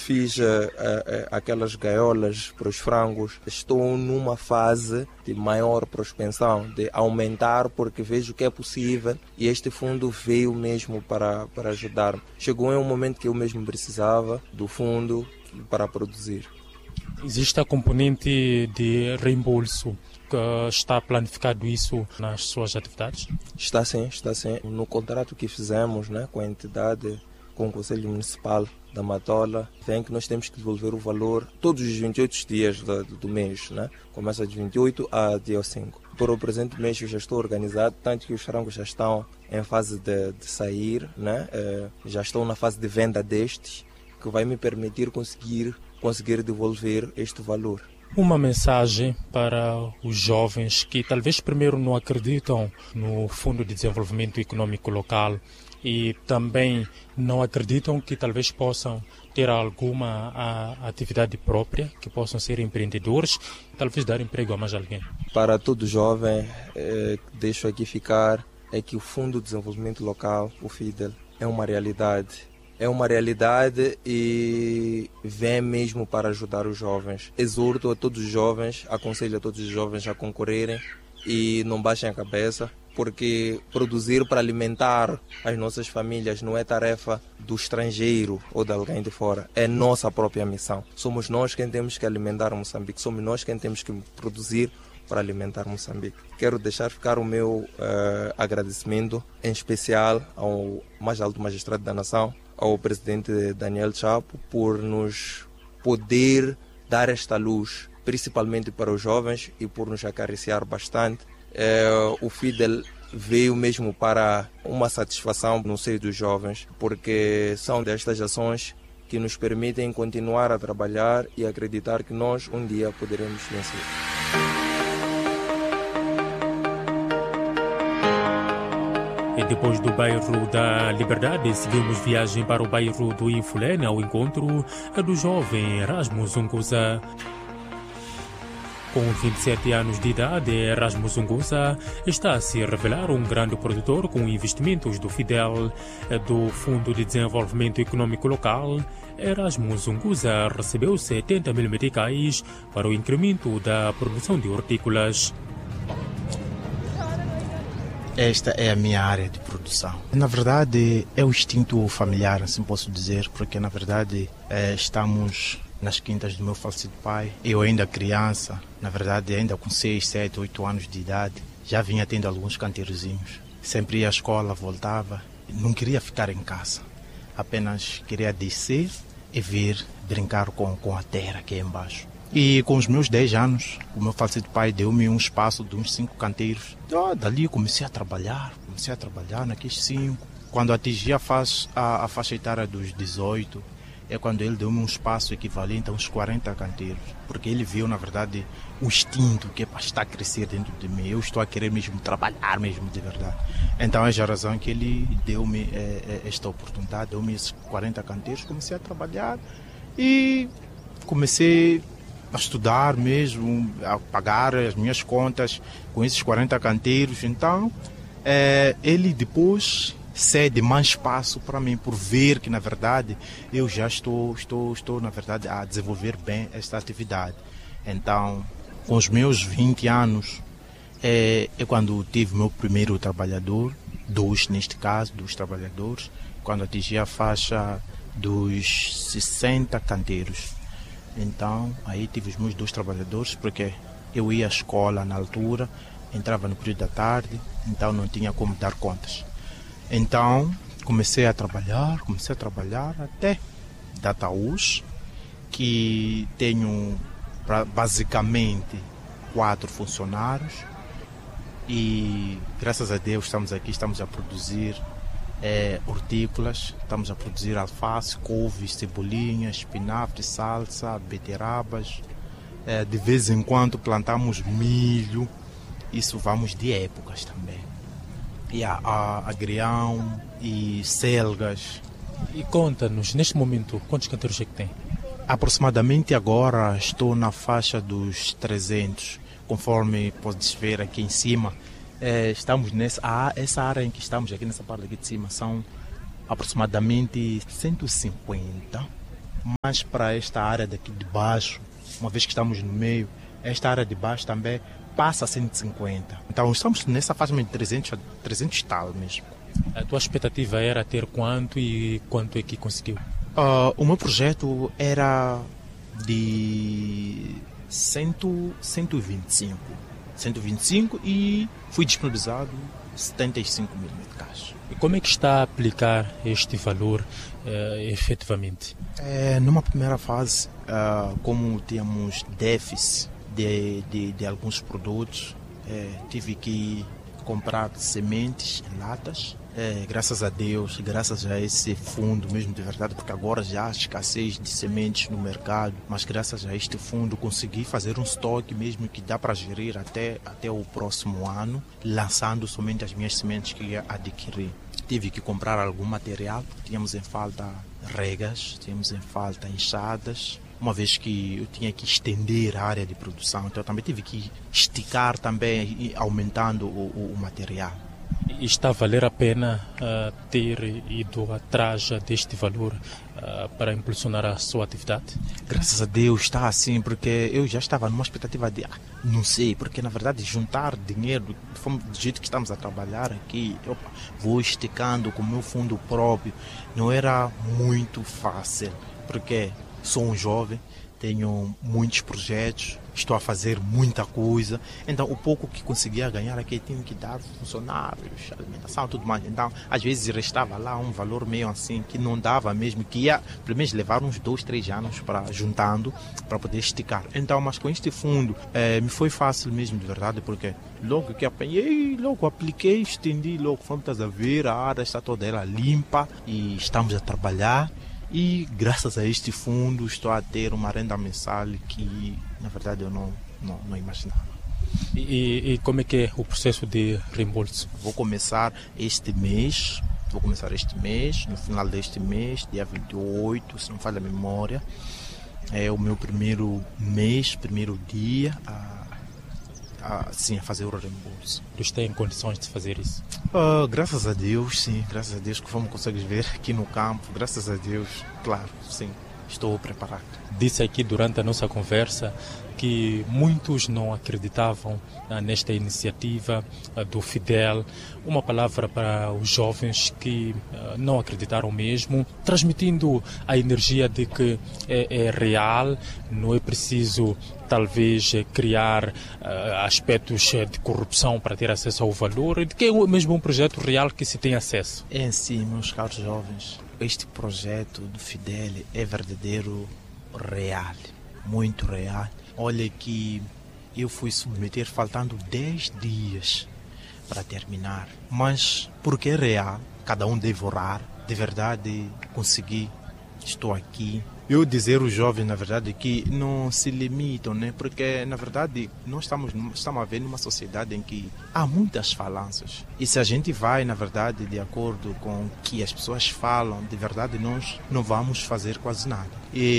fiz aquelas gaiolas para os frangos, estou numa fase de maior prospecção, de aumentar, porque vejo que é possível e este fundo veio mesmo para ajudar-me. Chegou em um momento que eu mesmo precisava do fundo para produzir. Existe a componente de reembolso, que está planificado isso nas suas atividades? Está sim. No contrato que fizemos, né, com a entidade, com o Conselho Municipal da Matola, vem que nós temos que devolver o valor todos os 28 dias do mês, né? Começa de 28 a dia 5. Para o presente mês eu já estou organizado, tanto que os frangos já estão em fase de sair, né? Já estou na fase de venda destes, que vai me permitir conseguir devolver este valor. Uma mensagem para os jovens que talvez primeiro não acreditam no Fundo de Desenvolvimento Econômico Local e também não acreditam que talvez possam ter alguma atividade própria, que possam ser empreendedores, talvez dar emprego a mais alguém. Para todo jovem, deixo aqui ficar, é que o Fundo de Desenvolvimento Local, o FIDEL, é uma realidade. É uma realidade e vem mesmo para ajudar os jovens. Exorto a todos os jovens, aconselho a todos os jovens a concorrerem e não baixem a cabeça, porque produzir para alimentar as nossas famílias não é tarefa do estrangeiro ou de alguém de fora, é nossa própria missão. Somos nós quem temos que alimentar Moçambique, somos nós quem temos que produzir para alimentar Moçambique. Quero deixar ficar o meu agradecimento, em especial ao mais alto magistrado da nação, ao presidente Daniel Chapo, por nos poder dar esta luz, principalmente para os jovens, e por nos acariciar bastante. O FIDEL veio mesmo para uma satisfação no seio dos jovens, porque são destas ações que nos permitem continuar a trabalhar e acreditar que nós um dia poderemos vencer. E depois do bairro da Liberdade, seguimos viagem para o bairro do Infulene ao encontro do jovem Erasmo Zunguza. Com 27 anos de idade, Erasmo Zunguza está a se revelar um grande produtor com investimentos do FIDEL, do Fundo de Desenvolvimento Econômico Local. Erasmo Zunguza recebeu 70 mil meticais para o incremento da produção de hortícolas. Esta é a minha área de produção. Na verdade, é o instinto familiar, assim posso dizer, porque na verdade estamos nas quintas do meu falecido pai. Eu ainda criança, na verdade ainda com 6, 7, 8 anos de idade, já vinha tendo alguns canteirozinhos. Sempre ia à escola, voltava, não queria ficar em casa, apenas queria descer e vir brincar com a terra que é embaixo. E com os meus 10 anos, o meu falecido pai deu-me um espaço de uns 5 canteiros. Dali comecei a trabalhar naqueles 5. Quando atingi a faixa etária dos 18, é quando ele deu-me um espaço equivalente a uns 40 canteiros. Porque ele viu, na verdade, o instinto que é para estar a crescer dentro de mim. Eu estou a querer mesmo trabalhar mesmo de verdade. Então é a razão que ele deu-me esta oportunidade, deu-me esses 40 canteiros. Comecei a trabalhar e comecei a estudar mesmo, a pagar as minhas contas com esses 40 canteiros. Então, ele depois cede mais espaço para mim, por ver que, na verdade, eu já estou na verdade, a desenvolver bem esta atividade. Então, com os meus 20 anos, é quando tive meu primeiro trabalhador, neste caso, 2 trabalhadores, quando atingi a faixa dos 60 canteiros. Então, aí tive os meus 2 trabalhadores, porque eu ia à escola na altura, entrava no período da tarde, então não tinha como dar contas. Então, comecei a trabalhar até data hoje, que tenho basicamente 4 funcionários e, graças a Deus, estamos aqui, estamos a produzir hortícolas, estamos a produzir alface, couve, cebolinha, espinafre, salsa, beterrabas. De vez em quando plantamos milho, isso vamos de épocas também. E agrião e selgas. E conta-nos, neste momento, quantos canteiros é que tem? Aproximadamente agora estou na faixa dos 300, conforme podes ver aqui em cima. Estamos essa área em que estamos aqui, nessa parte aqui de cima, são aproximadamente 150 mas para esta área daqui de baixo, uma vez que estamos no meio, esta área de baixo também passa a 150. Então estamos nessa faixa de 300 tal mesmo. A tua expectativa era ter quanto e quanto é que conseguiu? O meu projeto era de 125 e fui disponibilizado 75 mil meticais. E como é que está a aplicar este valor efetivamente? Numa primeira fase, como tínhamos déficit de alguns produtos, tive que comprar sementes em latas. Graças a Deus, graças a esse fundo mesmo de verdade, porque agora já há escassez de sementes no mercado, mas graças a este fundo consegui fazer um estoque mesmo que dá para gerir até o próximo ano, lançando somente as minhas sementes que ia adquirir. Tive que comprar algum material, tínhamos em falta regas, tínhamos em falta enxadas, uma vez que eu tinha que estender a área de produção, então eu também tive que esticar também, aumentando o material. E está a valer a pena ter ido atrás deste valor para impulsionar a sua atividade? Graças a Deus está assim, porque eu já estava numa expectativa de, não sei, porque na verdade juntar dinheiro do jeito que estamos a trabalhar aqui, vou esticando com o meu fundo próprio, não era muito fácil, porque sou um jovem, tenho muitos projetos, estou a fazer muita coisa, então o pouco que conseguia ganhar aqui tinha que dar funcionários, alimentação e tudo mais. Então às vezes restava lá um valor meio assim que não dava mesmo, que ia pelo menos levar uns 2-3 anos juntando para poder esticar. Então, mas com este fundo me foi fácil mesmo de verdade, porque logo que apanhei, logo apliquei, estendi, logo fomos a ver, a área está toda ela limpa e estamos a trabalhar. E graças a este fundo estou a ter uma renda mensal que na verdade eu não imaginava. E como é que é o processo de reembolso? Vou começar este mês, no final deste mês, dia 28, se não falha a memória. É o meu primeiro dia a fazer o reembolso. Tu está em condições de fazer isso? Graças a Deus, sim. Graças a Deus, conforme consegues ver aqui no campo, graças a Deus, claro, sim, estou preparado. Disse aqui durante a nossa conversa que muitos não acreditavam nesta iniciativa do Fidel. Uma palavra para os jovens que não acreditaram mesmo, transmitindo a energia de que é real, não é preciso talvez criar aspectos de corrupção para ter acesso ao valor, de que é mesmo um projeto real que se tem acesso. É sim, meus caros jovens, este projeto do Fidel é verdadeiro, real, muito real. Olha que eu fui submeter faltando 10 dias para terminar, mas porque é real, cada um deve orar, de verdade consegui, estou aqui. Eu dizer aos jovens, na verdade, que não se limitam, né? Porque, na verdade, nós estamos a ver numa sociedade em que há muitas falâncias. E se a gente vai, na verdade, de acordo com o que as pessoas falam, de verdade, nós não vamos fazer quase nada.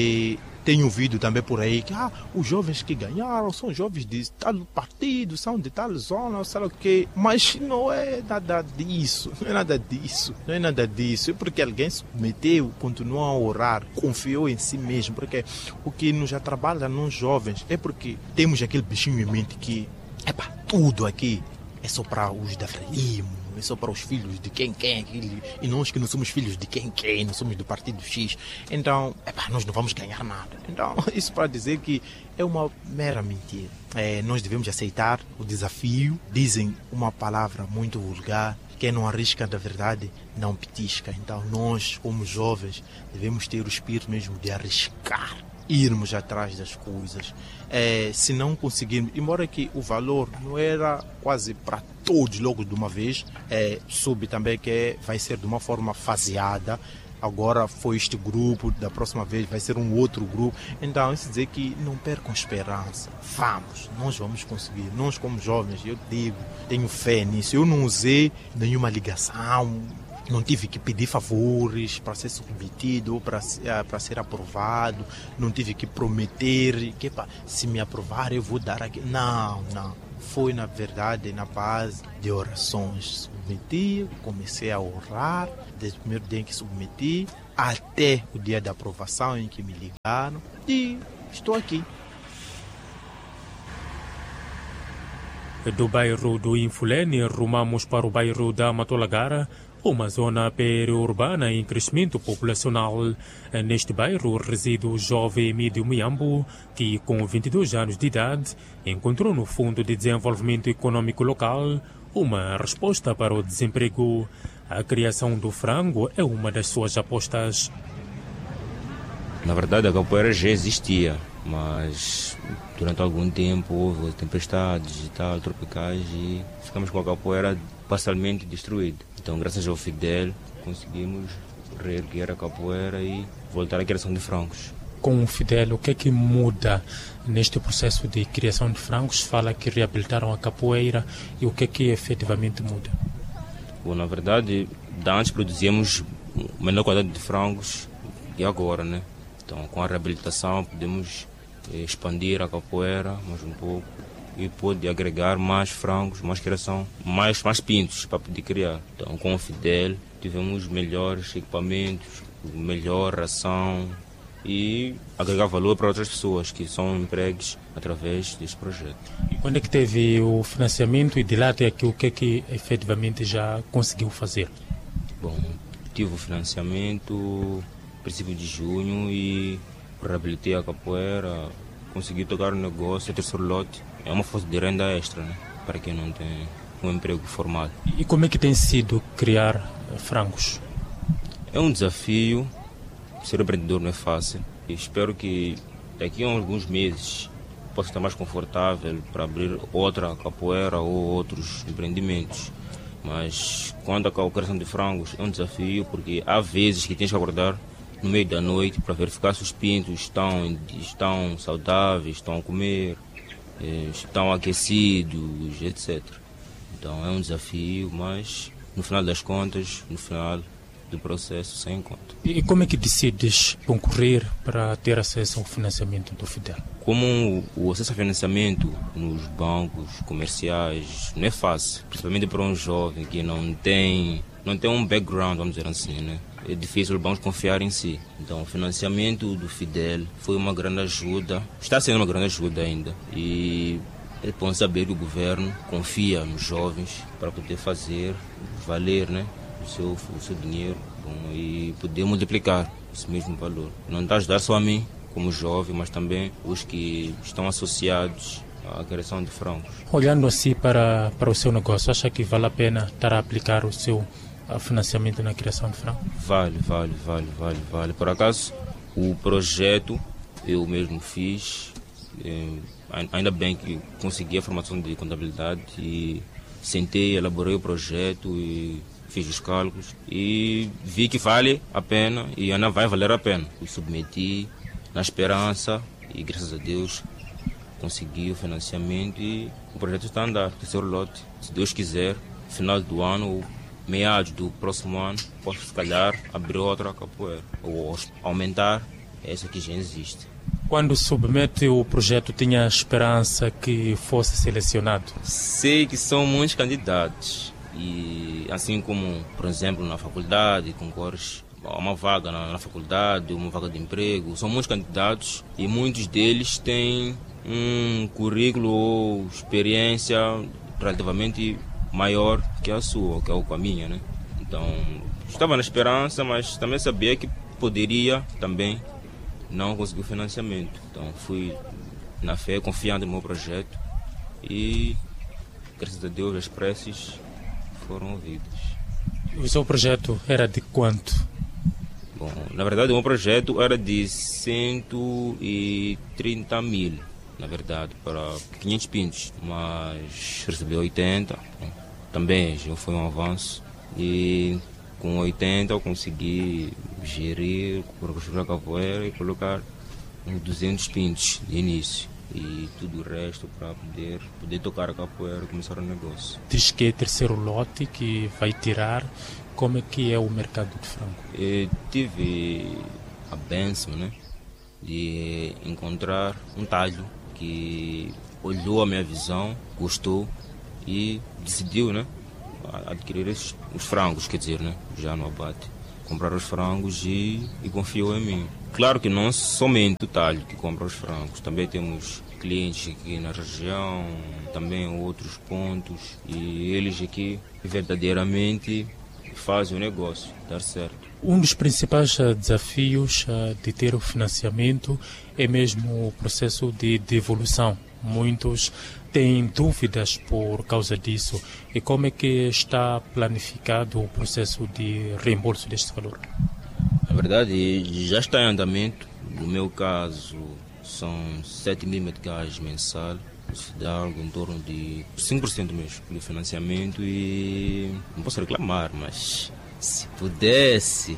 E tenho ouvido também por aí que os jovens que ganharam são jovens de tal partido, são de tal zona, sei lá o quê. Mas não é nada disso, não é nada disso. É porque alguém se meteu, continuou a orar, confiou em si mesmo. Porque o que nos atrapalha nós jovens é porque temos aquele bichinho em mente que tudo aqui é só para os da Frelimo, é só para os filhos de quem, e nós que não somos filhos de quem, não somos do partido X, então nós não vamos ganhar nada. Então isso para dizer que é uma mera mentira. Nós devemos aceitar o desafio. Dizem uma palavra muito vulgar: quem não arrisca, na verdade, não petisca. Então nós, como jovens, devemos ter o espírito mesmo de arriscar, irmos atrás das coisas. Se não conseguirmos, embora que o valor não era quase para todos logo de uma vez, soube também que vai ser de uma forma faseada. Agora foi este grupo, da próxima vez vai ser um outro grupo. Então isso dizer que não percam esperança. Nós vamos conseguir. Nós como jovens, eu digo, tenho fé nisso. Eu não usei nenhuma ligação, não tive que pedir favores para ser submetido ou para ser aprovado. Não tive que prometer que se me aprovar eu vou dar aqui. Não. foi, na verdade, na base de orações. Submeti, comecei a orar, desde o primeiro dia em que submeti, até o dia da aprovação em que me ligaram, e estou aqui. Do bairro do Infulene, rumamos para o bairro da Matolagara, uma zona periurbana em crescimento populacional. Neste bairro reside o jovem Emílio Miambo, que com 22 anos de idade encontrou no Fundo de Desenvolvimento Econômico Local uma resposta para o desemprego. A criação do frango é uma das suas apostas. Na verdade, a capoeira já existia, mas durante algum tempo houve tempestades e tal, tropicais, e ficamos com a capoeira parcialmente destruída. Então, graças ao Fidel, conseguimos reerguer a capoeira e voltar à criação de frangos. Com o Fidel, o que é que muda neste processo de criação de frangos? Fala que reabilitaram a capoeira, e o que é que efetivamente muda? Bom, na verdade, antes produzíamos menor quantidade de frangos e agora, né? Então, com a reabilitação, podemos expandir a capoeira mais um pouco e pode agregar mais frangos, mais criação, mais pintos para poder criar. Então, com o Fidel, tivemos melhores equipamentos, melhor ração e agregar valor para outras pessoas que são empregues através deste projeto. E quando é que teve o financiamento, e de lá até aqui, o que é que efetivamente já conseguiu fazer? Bom, tive o financiamento princípio de junho e reabilitei a capoeira, consegui tocar o negócio, terceiro lote. É uma fonte de renda extra, né? Para quem não tem um emprego formal. E como é que tem sido criar frangos? É um desafio, ser empreendedor não é fácil. E espero que daqui a alguns meses possa estar mais confortável para abrir outra capoeira ou outros empreendimentos. Mas quando a criação de frangos é um desafio, porque há vezes que tens que acordar no meio da noite para verificar se os pintos estão saudáveis, estão a comer, estão aquecidos, etc. Então é um desafio, mas no final das contas, no final do processo, sai em conta. E como é que decides concorrer para ter acesso ao financiamento do Fidel? Como o acesso ao financiamento nos bancos comerciais não é fácil, principalmente para um jovem que não tem um background, vamos dizer assim, né? É difícil os bancos confiar em si. Então, o financiamento do Fidel foi uma grande ajuda, está sendo uma grande ajuda ainda. E é bom saber que o governo confia nos jovens para poder fazer valer, né, o seu dinheiro, bom, e poder multiplicar esse mesmo valor. Não está a ajudar só a mim, como jovem, mas também os que estão associados à criação de frangos. Olhando assim para o seu negócio, acha que vale a pena estar a aplicar o seu financiamento na criação de frangos? Vale. Por acaso, o projeto eu mesmo fiz, ainda bem que consegui a formação de contabilidade e sentei, elaborei o projeto e fiz os cálculos e vi que vale a pena e ainda vai valer a pena. E submeti na esperança e, graças a Deus, consegui o financiamento e o projeto está a andar. Terceiro lote, se Deus quiser, final do ano, meados do próximo ano, posso, se calhar, abrir outra capoeira ou aumentar essa que já existe. Quando submete o projeto, tinha esperança que fosse selecionado? Sei que são muitos candidatos e, assim como, por exemplo, na faculdade, concorres a uma vaga na faculdade, uma vaga de emprego, são muitos candidatos e muitos deles têm um currículo ou experiência relativamente maior que a sua, que é a minha, né? Então, estava na esperança, mas também sabia que poderia também não conseguir o financiamento. Então, fui na fé, confiando no meu projeto e, graças a Deus, as preces foram ouvidas. O seu projeto era de quanto? Bom, na verdade, o meu projeto era de 130 mil, na verdade, para 500 pintos, mas recebi 80, também já foi um avanço, e com 80 eu consegui gerir, construir a capoeira e colocar uns 200 pintos de início, e tudo o resto para poder tocar a capoeira e começar o negócio. Diz que é terceiro lote que vai tirar. Como é que é o mercado de frango? Eu tive a bênção, né, de encontrar um talho que olhou a minha visão, gostou e decidiu, né, adquirir os frangos, quer dizer, né, já no abate. Comprar os frangos e confiou em mim. Claro que não somente o talho que compra os frangos, também temos clientes aqui na região, também outros pontos, e eles aqui verdadeiramente fazem o negócio dar certo. Um dos principais desafios de ter o financiamento é mesmo o processo de devolução. Muitos têm dúvidas por causa disso. E como é que está planificado o processo de reembolso deste valor? Na verdade, já está em andamento. No meu caso, são 7.000 meticais mensal. Isso dá algo em torno de 5% mesmo do financiamento e não posso reclamar, mas se pudesse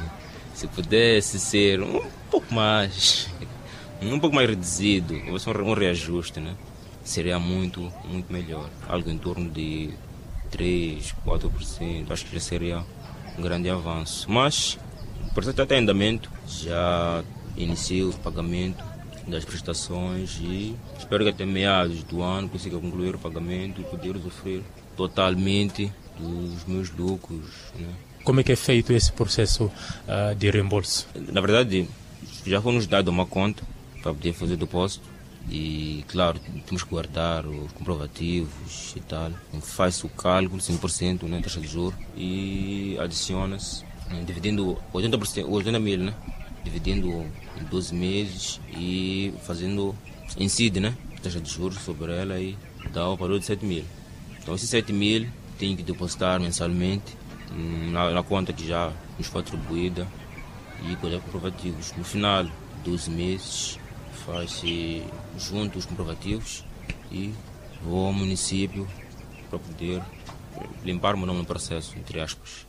ser um pouco mais reduzido, um reajuste, né? Seria muito melhor. Algo em torno de 3%, 4%, acho que já seria um grande avanço. Mas o processo está em andamento, já iniciei o pagamento das prestações e espero que até meados do ano consiga concluir o pagamento e poder usufruir totalmente dos meus lucros, né? Como é que é feito esse processo de reembolso? Na verdade, já foi nos dado uma conta para poder fazer o depósito e, claro, temos que guardar os comprovativos e tal. Faz-se o cálculo, 100%, né, taxa de juros, e adiciona-se, dividindo 80 mil, né? Dividindo em 12 meses e fazendo incide, né, taxa de juros sobre ela e dá o valor de 7 mil. Então esses 7 mil tem que depositar mensalmente na conta que já nos foi atribuída e colher comprovativos. No final de 12 meses faz-se junto os comprovativos e vou ao município para poder limpar o meu nome no processo, entre aspas.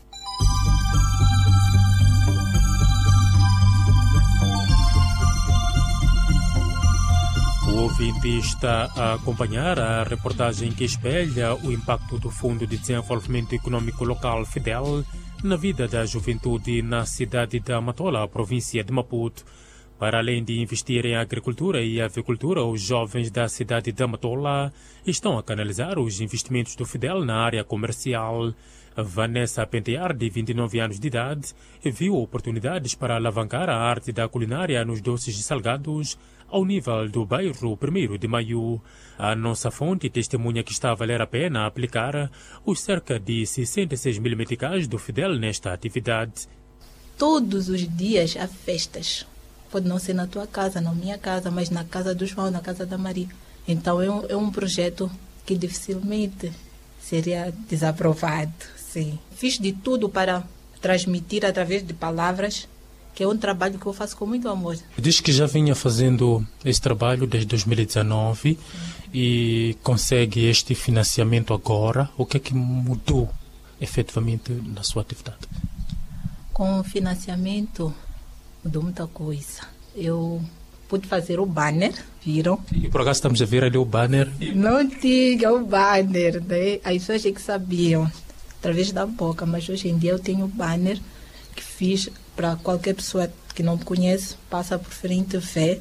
O ouvinte está a acompanhar a reportagem que espelha o impacto do Fundo de Desenvolvimento Econômico Local FIDEL na vida da juventude na cidade da Matola, província de Maputo. Para além de investir em agricultura e avicultura, os jovens da cidade da Matola estão a canalizar os investimentos do FIDEL na área comercial. Vanessa Pentear, de 29 anos de idade, viu oportunidades para alavancar a arte da culinária nos doces e salgados ao nível do bairro 1º de Maio. A nossa fonte testemunha que está a valer a pena aplicar os cerca de 66 mil meticais do FIDEL nesta atividade. Todos os dias há festas. Pode não ser na tua casa, na minha casa, mas na casa do João, na casa da Maria. Então é um projeto que dificilmente seria desaprovado. Sim. Fiz de tudo para transmitir através de palavras, que é um trabalho que eu faço com muito amor. Diz que já vinha fazendo esse trabalho desde 2019 e consegue este financiamento agora. O que é que mudou efetivamente na sua atividade? Com o financiamento mudou muita coisa. Eu pude fazer o banner, viram? E por acaso estamos a ver ali o banner? Não tinha o banner, né? As pessoas é que sabiam, através da boca, mas hoje em dia eu tenho o banner que fiz para qualquer pessoa que não me conhece, passa por frente, vê,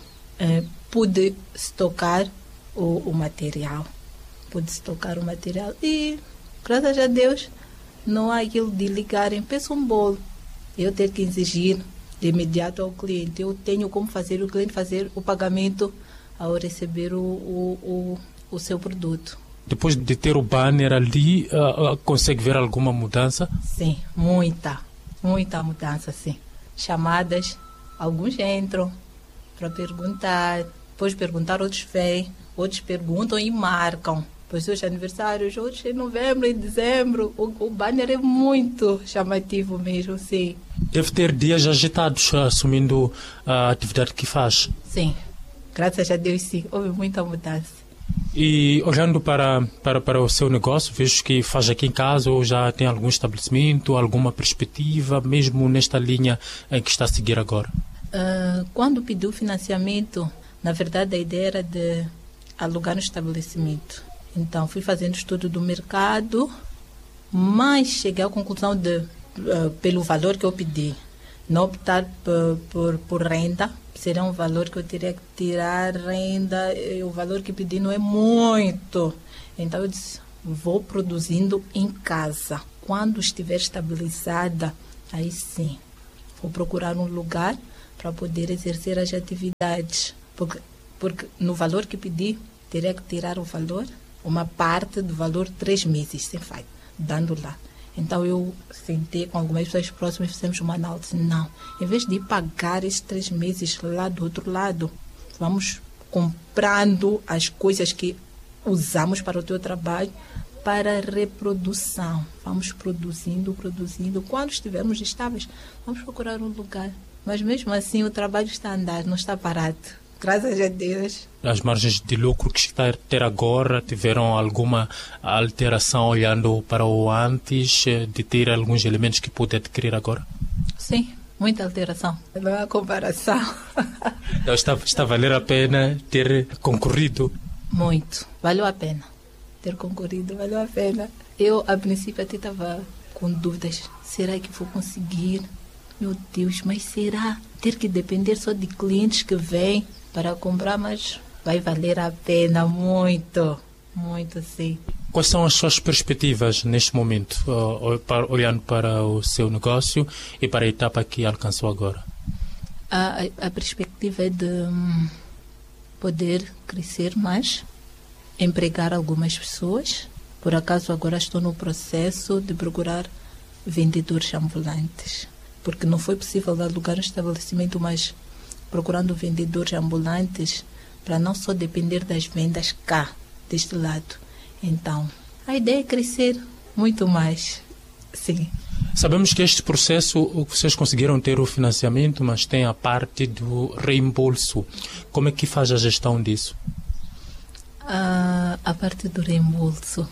pude estocar o material. Pude estocar o material e, graças a Deus, não há aquilo de ligarem, peço um bolo. Eu ter que exigir de imediato ao cliente. Eu tenho como fazer o cliente fazer o pagamento ao receber o seu produto. Depois de ter o banner ali, consegue ver alguma mudança? Sim, muita mudança, sim. Chamadas, alguns entram para perguntar, depois perguntar, outros vêm, outros perguntam e marcam. Pois os aniversários, outros em novembro, em dezembro, o banner é muito chamativo mesmo, sim. Deve ter dias agitados assumindo a atividade que faz. Sim, graças a Deus, sim, houve muita mudança. E olhando para o seu negócio, vejo que faz aqui em casa ou já tem algum estabelecimento, alguma perspectiva, mesmo nesta linha em que está a seguir agora? Quando pedi o financiamento, na verdade a ideia era de alugar um estabelecimento. Então fui fazendo estudo do mercado, mas cheguei à conclusão pelo valor que eu pedi, não optar por renda, seria um valor que eu teria que tirar renda, e o valor que pedi não é muito. Então eu disse, vou produzindo em casa. Quando estiver estabilizada, aí sim, vou procurar um lugar para poder exercer as atividades. Porque no valor que pedi, teria que tirar o valor, uma parte do valor 3 meses, sem falha, dando lá. Então eu sentei com algumas pessoas próximas e fizemos uma análise. Não, em vez de pagar esses 3 meses lá do outro lado, vamos comprando as coisas que usamos para o teu trabalho para reprodução. Vamos produzindo. Quando estivermos estáveis, vamos procurar um lugar. Mas mesmo assim o trabalho está a andar, não está parado. Graças a Deus. As margens de lucro que está a ter agora tiveram alguma alteração olhando para o antes de ter alguns elementos que pode adquirir agora? Sim, muita alteração. Não há comparação. Então está a valer a pena ter concorrido? Muito. Valeu a pena. Ter concorrido, valeu a pena. Eu, a princípio, até estava com dúvidas. Será que vou conseguir? Meu Deus, mas será? Ter que depender só de clientes que vêm para comprar, mas vai valer a pena muito, muito sim. Quais são as suas perspectivas neste momento, olhando para o seu negócio e para a etapa que alcançou agora? A perspectiva é de poder crescer mais, empregar algumas pessoas. Por acaso agora estou no processo de procurar vendedores ambulantes, porque não foi possível alugar um estabelecimento, mas procurando vendedores ambulantes para não só depender das vendas cá, deste lado. Então, a ideia é crescer muito mais, sim. Sabemos que este processo, vocês conseguiram ter o financiamento, mas tem a parte do reembolso. Como é que faz a gestão disso? A parte do reembolso,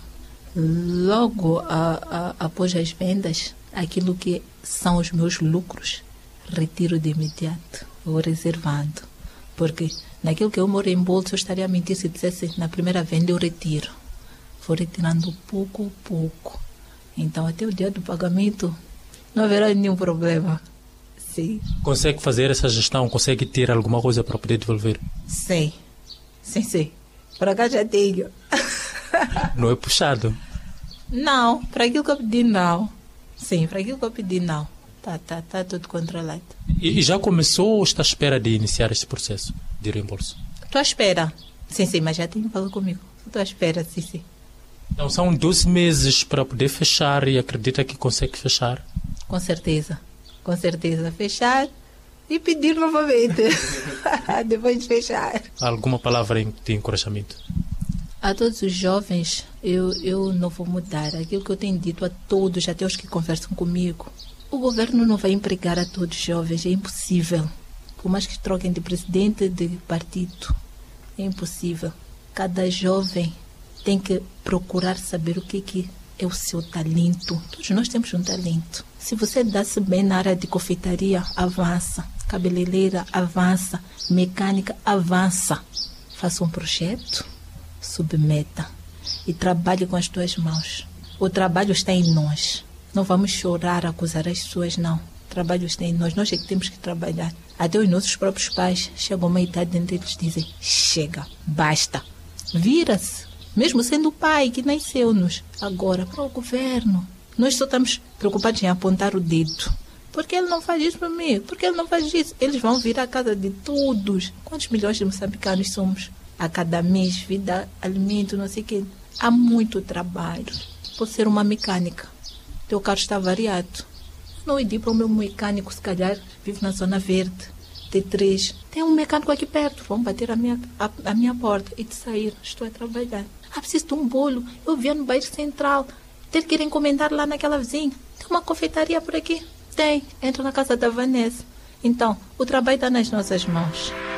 logo após as vendas, aquilo que são os meus lucros, retiro de imediato, vou reservando. Porque naquilo que é o meu reembolso, eu estaria a mentir se dissesse na primeira venda eu retiro. Vou retirando pouco a pouco. Então, até o dia do pagamento, não haverá nenhum problema. Sim. Consegue fazer essa gestão? Consegue ter alguma coisa para poder devolver? Sim. Para cá já tenho. Não é puxado? Não, para aquilo que eu pedi, não. Sim, para aquilo que eu pedi, não. Tá tudo controlado. E já começou ou está à espera de iniciar este processo de reembolso? Estou à espera. Sim, mas já tem que falar comigo. Estou à espera, sim. Então são 12 meses para poder fechar e acredita que consegue fechar? Com certeza. Fechar e pedir novamente. Depois de fechar. Alguma palavra de encorajamento? A todos os jovens, eu não vou mudar. Aquilo que eu tenho dito a todos, até os que conversam comigo. O governo não vai empregar a todos os jovens, é impossível. Por mais que troquem de presidente, de partido, é impossível. Cada jovem tem que procurar saber o que é o seu talento. Todos nós temos um talento. Se você dá-se bem na área de confeitaria, avança. Cabeleireira, avança. Mecânica, avança. Faça um projeto, submeta e trabalhe com as tuas mãos. O trabalho está em nós. Não vamos chorar, acusar as pessoas, não. O trabalho está em nós. Nós é que temos que trabalhar. Até os nossos próprios pais chegam a uma idade em que eles dizem, chega, basta. Vira-se. Mesmo sendo o pai que nasceu-nos. Agora, para o governo, nós só estamos preocupados em apontar o dedo. Por que ele não faz isso para mim? Por que ele não faz isso? Eles vão vir à casa de todos. Quantos milhões de moçambicanos somos? A cada mês, vida, alimento, não sei o quê. Há muito trabalho. Vou ser uma mecânica. Teu carro está variado. Não ir para o meu mecânico, se calhar, vive na zona verde. T3. Tem um mecânico aqui perto. Vão bater a minha porta e de sair. Estou a trabalhar. Preciso de um bolo. Eu via no bairro central. Ter que ir encomendar lá naquela vizinha. Tem uma confeitaria por aqui? Tem. Entro na casa da Vanessa. Então, o trabalho está nas nossas mãos.